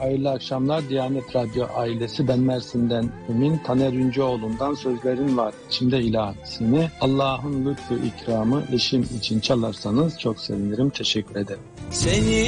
Hayırlı akşamlar Diyanet Radyo ailesi. Ben Mersin'den Emin. Taner Üncüoğlu'ndan Sözlerin Var İçimde ilahisini Allah'ın lütfu ikramı eşim için çalarsanız çok sevinirim. Teşekkür ederim.